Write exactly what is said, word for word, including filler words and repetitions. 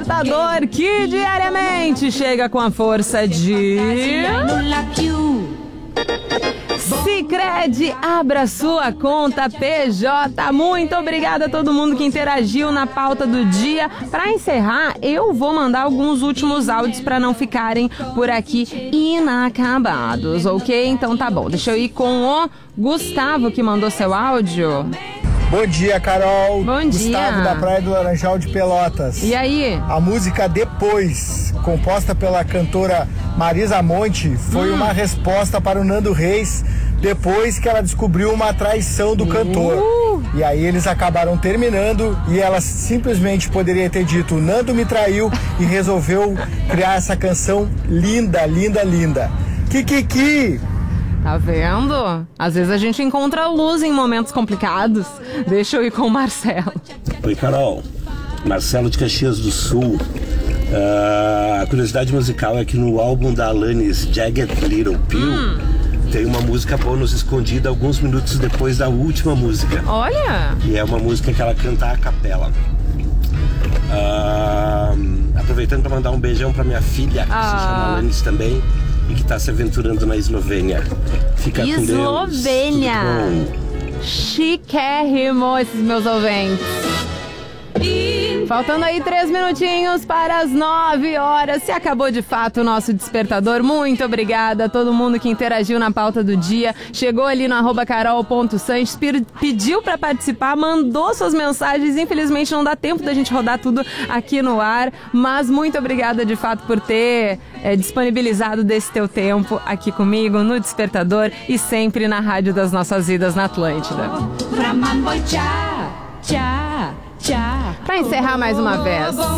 despertador que diariamente chega com a força de... Sicredi, abra sua conta P J. Muito obrigada a todo mundo que interagiu na pauta do dia. Para encerrar, eu vou mandar alguns últimos áudios para não ficarem por aqui inacabados, ok? Então tá bom, deixa eu ir com o Gustavo que mandou seu áudio. Bom dia, Carol. Bom dia. Gustavo da Praia do Laranjal de Pelotas. E aí? A música Depois, composta pela cantora Marisa Monte, foi hum. uma resposta para o Nando Reis depois que ela descobriu uma traição do cantor. Uh. E aí eles acabaram terminando e ela simplesmente poderia ter dito: Nando me traiu, e resolveu criar essa canção linda, linda, linda. Kikiki! Tá vendo? Às vezes a gente encontra luz em momentos complicados. Deixa eu ir com o Marcelo. Oi, Carol. Marcelo de Caxias do Sul. Uh, a curiosidade musical é que no álbum da Alanis, Jagged Little Pill, hum. tem uma música bônus escondida alguns minutos depois da última música. Olha! E é uma música que ela canta a capela. Uh, aproveitando para mandar um beijão para minha filha, que ah. se chama Alanis também, e que está se aventurando na Eslovênia. Fica com Deus. Eslovênia! Chiquérrimo esses meus ouvintes. Faltando aí três minutinhos para as nove horas. Se acabou de fato o nosso despertador. Muito obrigada a todo mundo que interagiu na pauta do dia. Chegou ali no arroba carol.sanches, pediu para participar, mandou suas mensagens. Infelizmente não dá tempo da gente rodar tudo aqui no ar. Mas muito obrigada de fato por ter é, disponibilizado desse teu tempo aqui comigo no Despertador e sempre na Rádio das Nossas Vidas na Atlântida. Pra encerrar mais uma vez.